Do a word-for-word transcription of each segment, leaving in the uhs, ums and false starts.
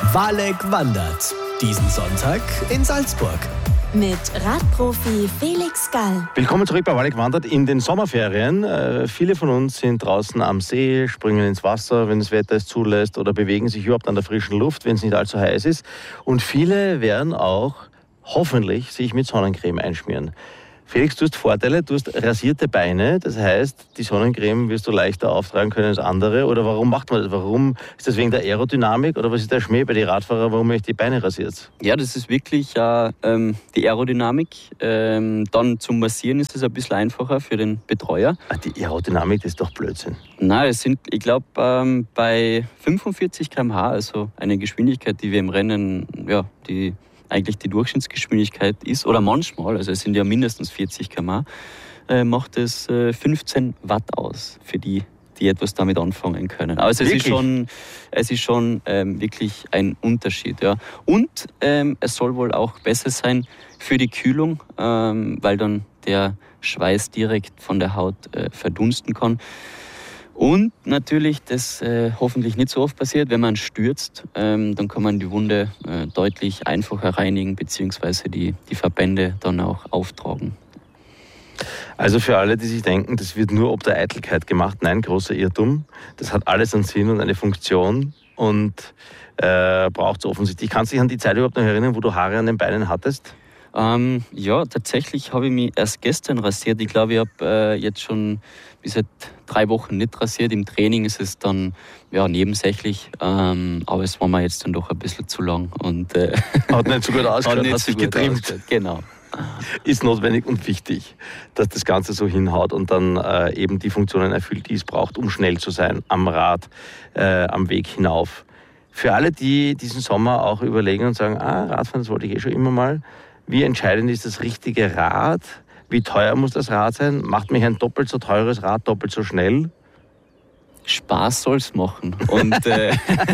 Walek wandert. Diesen Sonntag in Salzburg. Mit Radprofi Felix Gall. Willkommen zurück bei Walek wandert in den Sommerferien. Äh, viele von uns sind draußen am See, springen ins Wasser, wenn das Wetter es zulässt, oder bewegen sich überhaupt an der frischen Luft, wenn es nicht allzu heiß ist. Und viele werden auch hoffentlich sich mit Sonnencreme einschmieren. Felix, du hast Vorteile, du hast rasierte Beine, das heißt, die Sonnencreme wirst du leichter auftragen können als andere. Oder warum macht man das? Warum ist das wegen der Aerodynamik oder was ist der Schmäh bei den Radfahrern, warum ihr die Beine rasiert? Ja, das ist wirklich äh, ähm, die Aerodynamik. Ähm, dann zum Massieren ist es ein bisschen einfacher für den Betreuer. Ach, die Aerodynamik, das ist doch Blödsinn. Nein, es sind, ich glaube, ähm, bei fünfundvierzig Kilometer pro Stunde, also eine Geschwindigkeit, die wir im Rennen, ja, die eigentlich die Durchschnittsgeschwindigkeit ist, oder manchmal, also es sind ja mindestens vierzig Kilometer pro Stunde, äh, macht es äh, fünfzehn Watt aus für die, die etwas damit anfangen können. Also es Wirklich? ist schon, es ist schon ähm, wirklich ein Unterschied. Ja. Und ähm, es soll wohl auch besser sein für die Kühlung, ähm, weil dann der Schweiß direkt von der Haut äh, verdunsten kann. Und natürlich, das äh, hoffentlich nicht so oft passiert, wenn man stürzt, ähm, dann kann man die Wunde äh, deutlich einfacher reinigen, beziehungsweise die, die Verbände dann auch auftragen. Also für alle, die sich denken, das wird nur ob der Eitelkeit gemacht, nein, großer Irrtum. Das hat alles einen Sinn und eine Funktion und äh, braucht es offensichtlich. Kannst du dich an die Zeit überhaupt noch erinnern, wo du Haare an den Beinen hattest? Ähm, ja, tatsächlich habe ich mich erst gestern rasiert. Ich glaube, ich habe äh, jetzt schon bis seit drei Wochen nicht rasiert. Im Training ist es dann ja, nebensächlich, ähm, aber es war mir jetzt dann doch ein bisschen zu lang. Und, äh, hat nicht so gut ausgeschaut, hat, hat sich getrimmt. Ausgeschaut. Genau. Ist notwendig und wichtig, dass das Ganze so hinhaut und dann äh, eben die Funktionen erfüllt, die es braucht, um schnell zu sein am Rad, äh, am Weg hinauf. Für alle, die diesen Sommer auch überlegen und sagen, ah, Radfahren, das wollte ich eh schon immer mal. Wie entscheidend ist das richtige Rad? Wie teuer muss das Rad sein? Macht mich ein doppelt so teures Rad doppelt so schnell? Spaß soll es machen. Und, äh,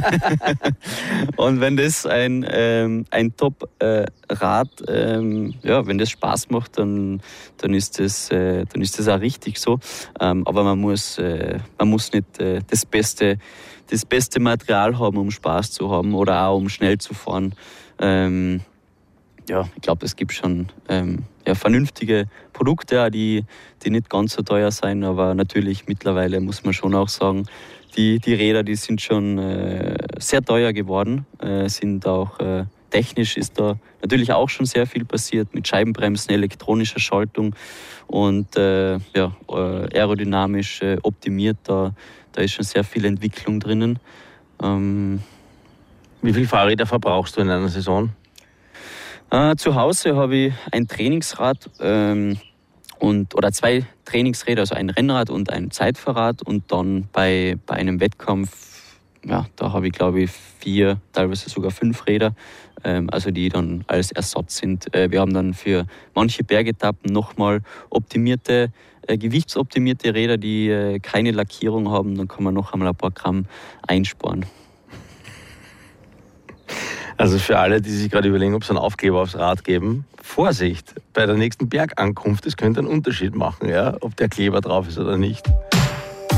und wenn das ein, ähm, ein Top-Rad, äh, ähm, ja, wenn das Spaß macht, dann, dann, ist das, äh, dann ist das auch richtig so. Ähm, aber man muss, äh, man muss nicht äh, das, beste, das beste Material haben, um Spaß zu haben oder auch um schnell zu fahren. Ähm, Ja, ich glaube, es gibt schon ähm, ja, vernünftige Produkte, die, die nicht ganz so teuer sind, aber natürlich mittlerweile muss man schon auch sagen, die, die Räder, die sind schon äh, sehr teuer geworden, äh, sind auch äh, technisch ist da natürlich auch schon sehr viel passiert mit Scheibenbremsen, elektronischer Schaltung und äh, ja, aerodynamisch äh, optimiert, da, da ist schon sehr viel Entwicklung drinnen. Ähm, Wie viele Fahrräder verbrauchst du in einer Saison? Äh, zu Hause habe ich ein Trainingsrad ähm, und, oder zwei Trainingsräder, also ein Rennrad und ein Zeitfahrrad. Und dann bei, bei einem Wettkampf, ja, da habe ich glaube ich vier, teilweise sogar fünf Räder, ähm, also die dann als Ersatz sind. Äh, wir haben dann für manche Bergetappen nochmal optimierte, äh, gewichtsoptimierte Räder, die äh, keine Lackierung haben. Dann kann man noch einmal ein paar Gramm einsparen. Also für alle, die sich gerade überlegen, ob sie einen Aufkleber aufs Rad geben, Vorsicht, bei der nächsten Bergankunft, das könnte einen Unterschied machen, ja, ob der Kleber drauf ist oder nicht.